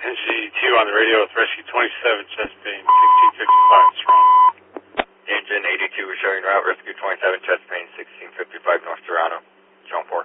NG2 on the radio with Rescue 27, chest pain 1655 strong. Engine 82 is showing route, Rescue 27, chest pain 1655 North Toronto. John 4.